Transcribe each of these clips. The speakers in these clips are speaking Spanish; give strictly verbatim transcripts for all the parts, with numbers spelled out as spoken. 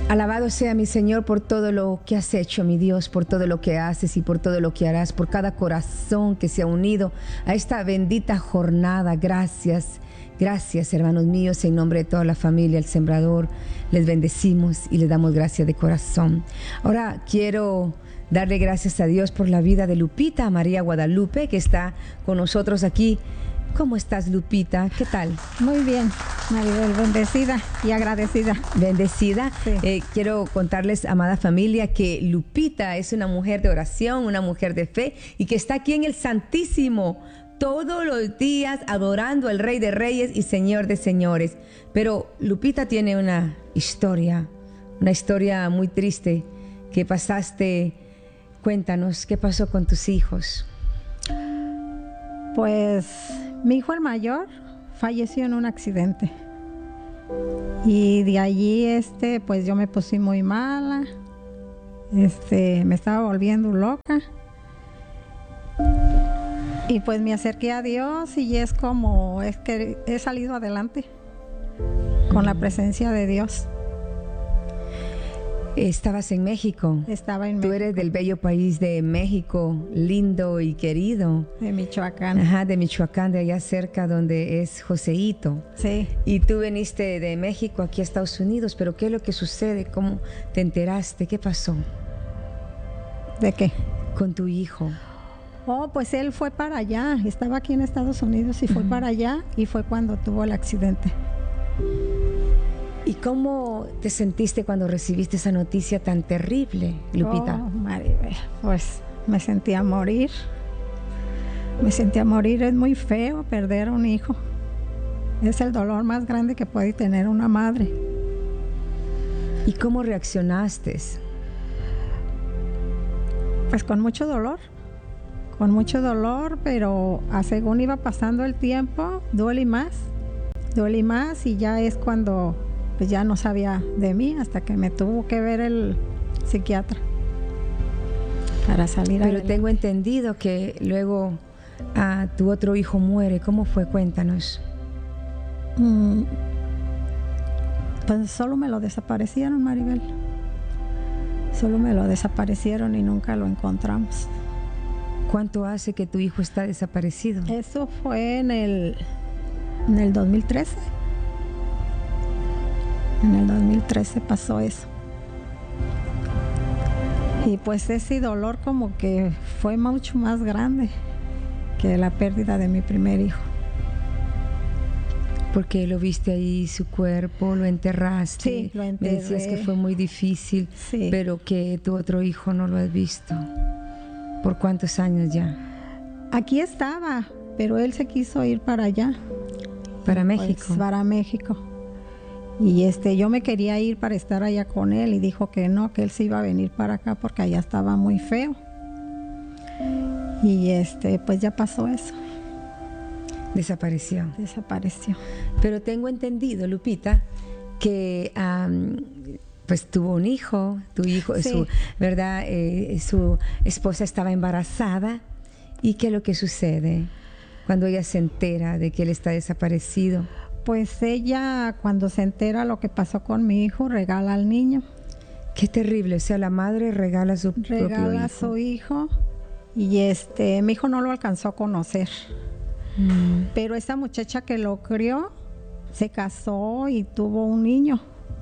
Alabado sea mi Señor por todo lo que has hecho, mi Dios, por todo lo que haces y por todo lo que harás, por cada corazón que se ha unido a esta bendita jornada. Gracias, gracias, hermanos míos, en nombre de toda la familia El Sembrador, les bendecimos y les damos gracias de corazón. Ahora quiero darle gracias a Dios por la vida de Lupita María Guadalupe, que está con nosotros aquí. ¿Cómo estás, Lupita? ¿Qué tal? Muy bien, Maribel, bendecida y agradecida. Bendecida. Sí. Eh, quiero contarles, amada familia, que Lupita es una mujer de oración, una mujer de fe y que está aquí en el Santísimo todos los días adorando al Rey de Reyes y Señor de Señores. Pero Lupita tiene una historia, una historia muy triste que pasaste. Cuéntanos, ¿qué pasó con tus hijos? Pues mi hijo el mayor falleció en un accidente y de allí este pues yo me puse muy mala, este me estaba volviendo loca y pues me acerqué a Dios y es como es que he salido adelante con la presencia de Dios. Estabas en México. Estaba en Tú México. eres del bello país de México, lindo y querido. De Michoacán. Ajá, de Michoacán, de allá cerca donde es Joseito. Sí. Y tú viniste de México aquí a Estados Unidos, pero ¿qué es lo que sucede? ¿Cómo te enteraste? ¿Qué pasó? ¿De qué? Con tu hijo. Oh, pues él fue para allá. Estaba aquí en Estados Unidos y fue uh-huh. para allá y fue cuando tuvo el accidente. ¿Y cómo te sentiste cuando recibiste esa noticia tan terrible, Lupita? Oh, Maribel, pues me sentía morir. Me sentía morir. Es muy feo perder a un hijo. Es el dolor más grande que puede tener una madre. ¿Y cómo reaccionaste? Pues con mucho dolor. Con mucho dolor, pero a según iba pasando el tiempo, duele más. Duele más y ya es cuando... pues ya no sabía de mí hasta que me tuvo que ver el psiquiatra para salir Pero adelante. Tengo entendido que luego ah, tu otro hijo muere. ¿Cómo fue? Cuéntanos. Mm, pues solo me lo desaparecieron, Maribel. Solo me lo desaparecieron y nunca lo encontramos. ¿Cuánto hace que tu hijo está desaparecido? Eso fue en el, en el dos mil trece. En el dos mil trece pasó eso. Y pues ese dolor como que fue mucho más grande que la pérdida de mi primer hijo. Porque lo viste ahí, su cuerpo, lo enterraste. Sí, lo enterré. Me decías que fue muy difícil, sí. Pero que tu otro hijo no lo has visto. ¿Por cuántos años ya? Aquí estaba, pero él se quiso ir para allá. ¿Para pues, México? Para México. Y este, yo me quería ir para estar allá con él y dijo que no, que él se iba a venir para acá porque allá estaba muy feo. Y este, pues ya pasó eso. Desapareció. Desapareció. Pero tengo entendido, Lupita, que um, pues tuvo un hijo, tu hijo, sí. su, ¿verdad? Eh, su esposa estaba embarazada. ¿Y qué es lo que sucede cuando ella se entera de que él está desaparecido? Pues ella, cuando se entera lo que pasó con mi hijo, regala al niño. Qué terrible, o sea, la madre regala a su regala propio hijo. Regala a su hijo y este, mi hijo no lo alcanzó a conocer. Mm. Pero esa muchacha que lo crió, se casó y tuvo un niño.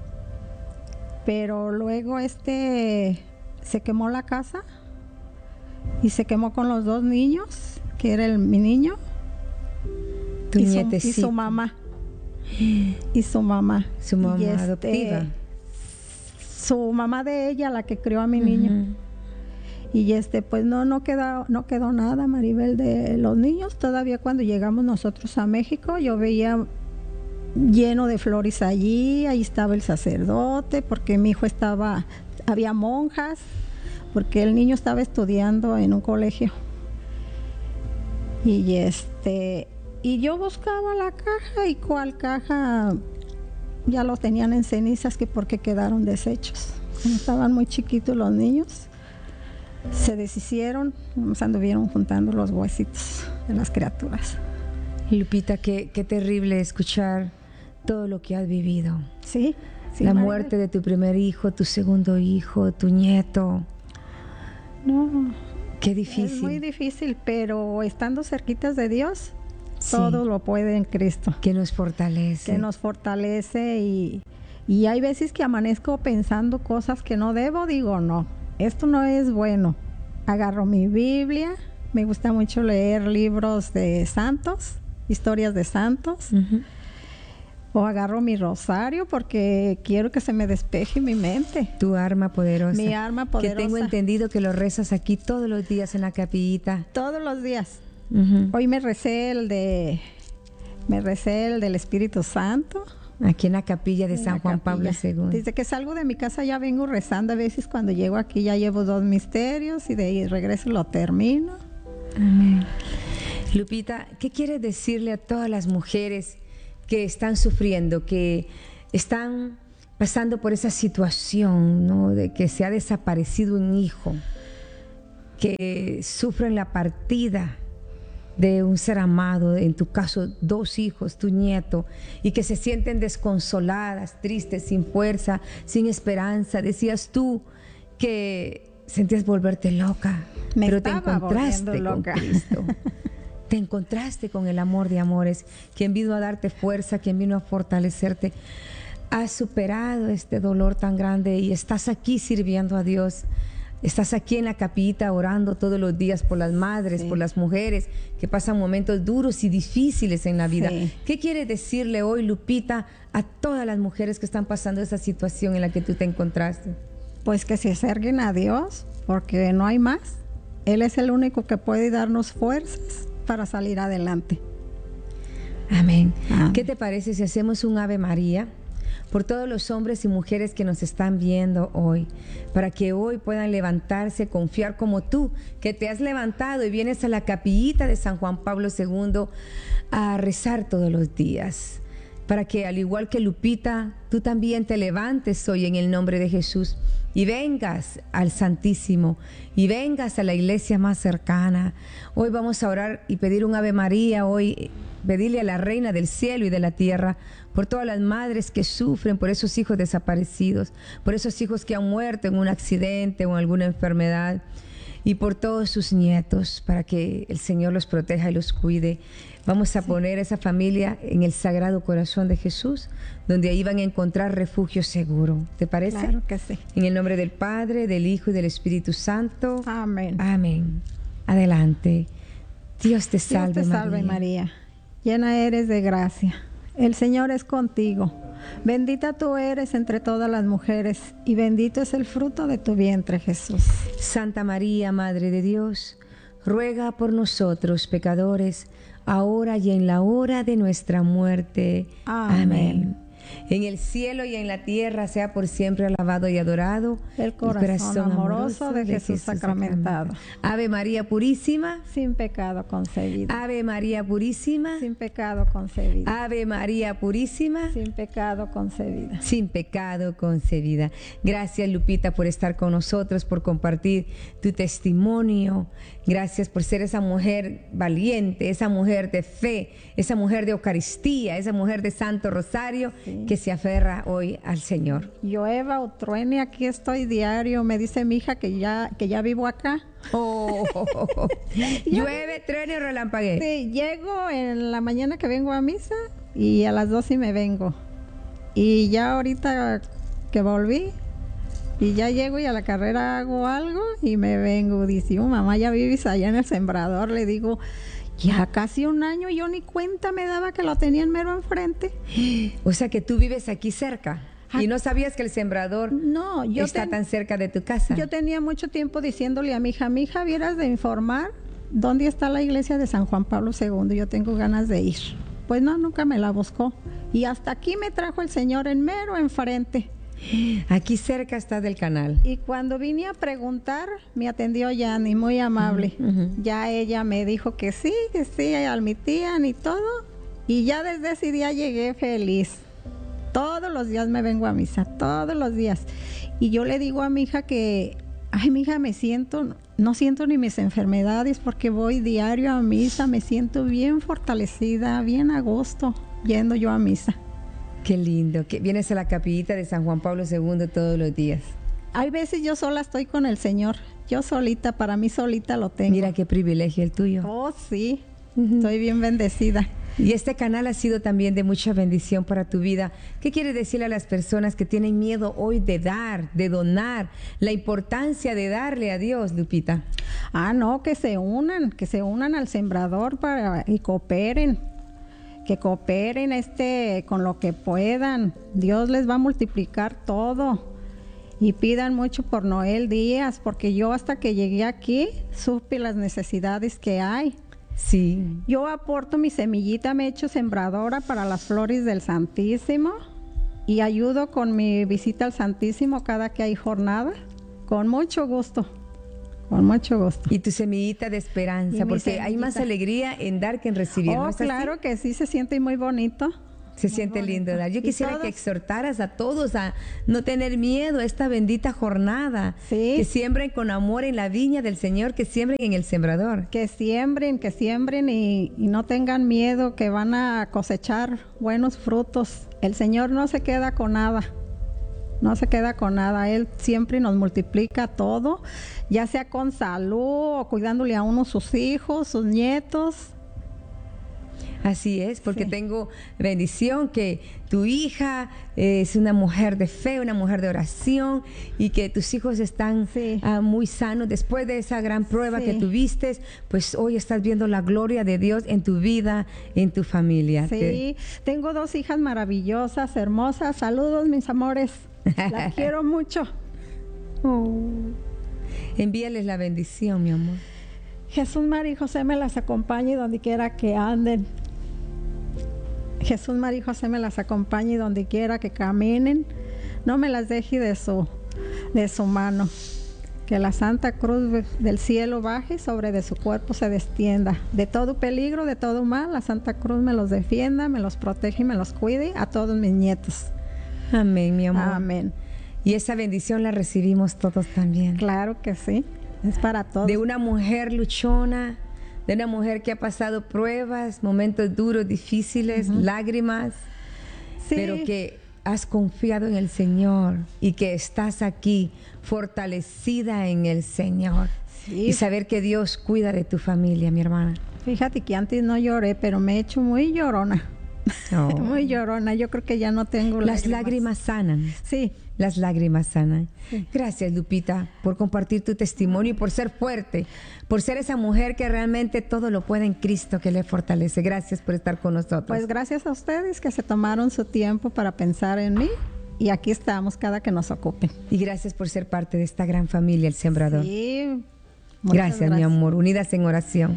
Pero luego este, se quemó la casa y se quemó con los dos niños, que era el, mi niño tu y, su, y su mamá. Y su mamá. Su mamá y este, adoptiva. Su mamá de ella, la que crió a mi uh-huh. niño. Y este, pues no, no quedó, no quedó nada, Maribel, de los niños. Todavía cuando llegamos nosotros a México, yo veía lleno de flores allí, ahí estaba el sacerdote, porque mi hijo estaba, había monjas, porque el niño estaba estudiando en un colegio. Y este... Y yo buscaba la caja y cuál caja ya los tenían en cenizas, que porque quedaron deshechos. Como estaban muy chiquitos los niños, se deshicieron, se anduvieron juntando los huesitos de las criaturas. Lupita, qué, qué terrible escuchar todo lo que has vivido. Sí. Sí, la Maribel. muerte de tu primer hijo, tu segundo hijo, tu nieto. No, Qué es muy difícil. difícil, pero estando cerquitas de Dios, Sí, todo lo puede en Cristo, que nos fortalece. que nos fortalece y, y hay veces que amanezco pensando cosas que no debo, digo, no, esto no es bueno. Agarro mi Biblia, me gusta mucho leer libros de santos, historias de santos, Ujú. o agarro mi rosario porque quiero que se me despeje mi mente. Tu arma poderosa. Mi arma Que tengo poderosa. entendido que lo rezas aquí todos los días en la capillita. Todos los días. Ujú. Hoy me recé el de, me recé el del Espíritu Santo. Aquí en la capilla de en San la Juan Pablo capilla. segundo. Desde que salgo de mi casa ya vengo rezando. A veces cuando llego aquí ya llevo dos misterios y de ahí regreso y lo termino. Amén. Lupita, ¿qué quieres decirle a todas las mujeres que están sufriendo, que están pasando por esa situación, ¿no?, de que se ha desaparecido un hijo, que sufren la partida de un ser amado, en tu caso dos hijos, tu nieto, y que se sienten desconsoladas, tristes, sin fuerza, sin esperanza? Decías tú que sentías volverte loca, Me pero te estaba encontraste volviendo con loca. Cristo. Te encontraste con el amor de amores, quien vino a darte fuerza, quien vino a fortalecerte. Has superado este dolor tan grande y estás aquí sirviendo a Dios. Estás aquí en la capillita orando todos los días por las madres, Sí. por las mujeres que pasan momentos duros y difíciles en la vida. Sí. ¿Qué quiere decirle hoy, Lupita, a todas las mujeres que están pasando esa situación en la que tú te encontraste? Pues que se acerquen a Dios porque no hay más. Él es el único que puede darnos fuerzas para salir adelante. Amén. Amén. ¿Qué te parece si hacemos un Ave María por todos los hombres y mujeres que nos están viendo hoy, para que hoy puedan levantarse, confiar como tú, que te has levantado y vienes a la capillita de San Juan Pablo segundo a rezar todos los días, para que al igual que Lupita, tú también te levantes hoy en el nombre de Jesús y vengas al Santísimo y vengas a la iglesia más cercana. Hoy vamos a orar y pedir un Ave María, hoy pedirle a la Reina del cielo y de la tierra por todas las madres que sufren, por esos hijos desaparecidos, por esos hijos que han muerto en un accidente o en alguna enfermedad, y por todos sus nietos, para que el Señor los proteja y los cuide. Vamos a poner a esa familia en el Sagrado Corazón de Jesús, donde ahí van a encontrar refugio seguro. ¿Te parece? Claro que sí. En el nombre del Padre, del Hijo y del Espíritu Santo. Amén. Amén. Adelante. Dios te salve, Dios te salve, María. María. Llena eres de gracia. El Señor es contigo. Bendita tú eres entre todas las mujeres y bendito es el fruto de tu vientre, Jesús. Santa María, Madre de Dios, ruega por nosotros pecadores, ahora y en la hora de nuestra muerte. Amén. Amén. En el cielo y en la tierra sea por siempre alabado y adorado El corazón amoroso de Jesús sacramentado. Ave María Purísima. Sin pecado concebido. Ave María Purísima. Sin pecado concebido. Ave María Purísima. Sin pecado concebida. Sin pecado concebida. Gracias, Lupita, por estar con nosotros, por compartir tu testimonio. Gracias por ser esa mujer valiente, esa mujer de fe, esa mujer de Eucaristía, esa mujer de Santo Rosario, sí, que se aferra hoy al Señor. Yo, Eva o truene, aquí estoy diario. Me dice mi hija que ya, que ya vivo acá. Oh, oh, oh, oh. Llueve, truene o relampaguee. Sí, llego en la mañana que vengo a misa y a las doce me vengo. Y ya ahorita que volví, y ya llego y a la carrera hago algo y me vengo. Dice, oh, mamá, ya vives allá en el Sembrador. Le digo, ya casi un año, yo ni cuenta me daba que lo tenían mero enfrente. O sea que tú vives aquí cerca. ¿Y no sabías que el Sembrador no, yo está ten, tan cerca de tu casa? Yo tenía mucho tiempo diciéndole a mi hija, mi hija, vieras de informar dónde está la iglesia de San Juan Pablo segundo. Yo tengo ganas de ir. Pues no, nunca me la buscó. Y hasta aquí me trajo el Señor en mero enfrente. Aquí cerca está del canal. Y cuando vine a preguntar, me atendió Yani, muy amable. Uh -huh. Ya ella me dijo que sí, que sí, admitían y todo. Y ya desde ese día llegué feliz. Todos los días me vengo a misa, todos los días. Y yo le digo a mi hija que, ay, mi hija, me siento, no siento ni mis enfermedades porque voy diario a misa, me siento bien fortalecida, bien a gusto yendo yo a misa. Qué lindo. Que vienes a la capillita de San Juan Pablo segundo todos los días. Hay veces yo sola estoy con el Señor. Yo solita, para mí solita lo tengo. Mira qué privilegio el tuyo. Oh, sí. Uh-huh. Estoy bien bendecida. Y este canal ha sido también de mucha bendición para tu vida. ¿Qué quiere decirle a las personas que tienen miedo hoy de dar, de donar? La importancia de darle a Dios, Lupita. Ah, no, que se unan, que se unan al sembrador para y cooperen. Que cooperen este con lo que puedan. Dios les va a multiplicar todo. Y pidan mucho por Noel Díaz, porque yo hasta que llegué aquí supe las necesidades que hay. Sí. Yo aporto mi semillita, me he hecho sembradora para las flores del Santísimo y ayudo con mi visita al Santísimo cada que hay jornada, con mucho gusto, con mucho gusto. Y tu semillita de esperanza, porque semillita. Hay más alegría en dar que en recibir. Oh, ¿no es claro así? Que sí, se siente muy bonito. Se Muy siente bonito. Lindo, ¿verdad? Yo quisiera todos, que exhortaras a todos a no tener miedo a esta bendita jornada. Sí. Que siembren con amor en la viña del Señor, que siembren en el sembrador. Que siembren, que siembren y, y no tengan miedo, que van a cosechar buenos frutos. El Señor no se queda con nada. No se queda con nada. Él siempre nos multiplica todo, ya sea con salud o cuidándole a uno sus hijos, sus nietos. Así es, porque sí. Tengo bendición que tu hija es una mujer de fe, una mujer de oración y que tus hijos están sí. uh, muy sanos. Después de esa gran prueba sí. que tuviste, pues hoy estás viendo la gloria de Dios en tu vida, en tu familia. Sí, que... tengo dos hijas maravillosas, hermosas. Saludos, mis amores. Las quiero mucho. Oh. Envíales la bendición, mi amor. Jesús, María y José me las acompañe donde quiera que anden. Jesús, María y José me las acompañe donde quiera que caminen. No me las deje de su, de su mano. Que la Santa Cruz del cielo baje, sobre de su cuerpo se destienda. De todo peligro, de todo mal, la Santa Cruz me los defienda, me los protege y me los cuide a todos mis nietos. Amén, mi amor. Amén. Y esa bendición la recibimos todos también. Claro que sí. Es para todos. De una mujer luchona, de una mujer que ha pasado pruebas, momentos duros, difíciles, uh-huh. lágrimas, sí. pero que has confiado en el Señor y que estás aquí fortalecida en el Señor. Sí. Y saber que Dios cuida de tu familia, mi hermana. Fíjate que antes no lloré, pero me he hecho muy llorona. Oh. Muy llorona. Yo creo que ya no tengo Las lágrimas. lágrimas sanan. Sí. Las lágrimas sanan. Sí. Gracias, Lupita, por compartir tu testimonio y por ser fuerte, por ser esa mujer que realmente todo lo puede en Cristo que le fortalece. Gracias por estar con nosotros. Pues gracias a ustedes que se tomaron su tiempo para pensar en mí y aquí estamos cada que nos ocupen. Y gracias por ser parte de esta gran familia, El Sembrador. Sí. Gracias, gracias, mi amor, unidas en oración.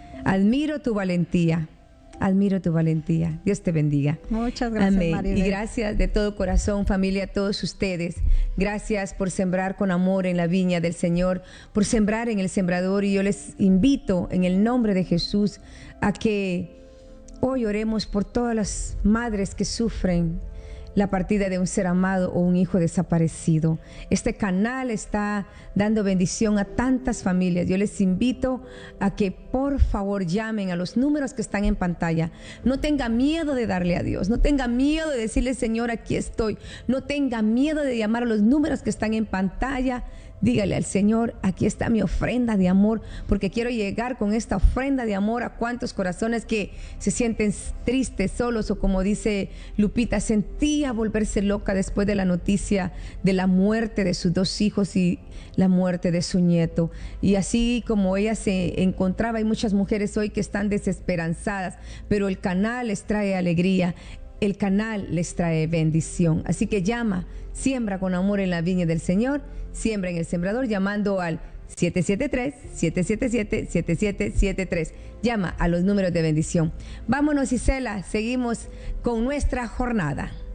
Admiro tu valentía. Admiro tu valentía. Dios te bendiga. Muchas gracias, Amén. Maribel. Y gracias de todo corazón, familia, a todos ustedes. Gracias por sembrar con amor en la viña del Señor, por sembrar en el sembrador. Y yo les invito en el nombre de Jesús a que hoy oremos por todas las madres que sufren la partida de un ser amado o un hijo desaparecido. Este canal está dando bendición a tantas familias. Yo les invito a que por favor llamen a los números que están en pantalla. No tenga miedo de darle a Dios. No tenga miedo de decirle, Señor, aquí estoy. No tenga miedo de llamar a los números que están en pantalla. Dígale al Señor, aquí está mi ofrenda de amor, porque quiero llegar con esta ofrenda de amor a cuantos corazones que se sienten tristes, solos, o como dice Lupita, sentía volverse loca después de la noticia de la muerte de sus dos hijos y la muerte de su nieto. Y así como ella se encontraba, hay muchas mujeres hoy que están desesperanzadas, pero el canal les trae alegría. El canal les trae bendición. Así que llama, siembra con amor en la viña del Señor, siembra en el sembrador llamando al siete siete tres, siete siete siete, siete siete siete tres. Llama a los números de bendición. Vámonos, Isela, seguimos con nuestra jornada.